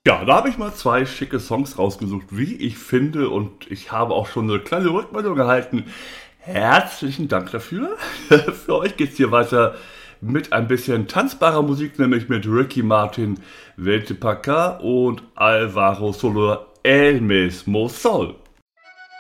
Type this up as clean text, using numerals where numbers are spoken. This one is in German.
Ja, da habe ich mal zwei schicke Songs rausgesucht, wie ich finde, und ich habe auch schon eine kleine Rückmeldung erhalten. Herzlichen Dank dafür. Für euch geht's hier weiter mit ein bisschen tanzbarer Musik, nämlich mit Ricky Martin, Velte Paca und Alvaro Soler El Mismo Sol.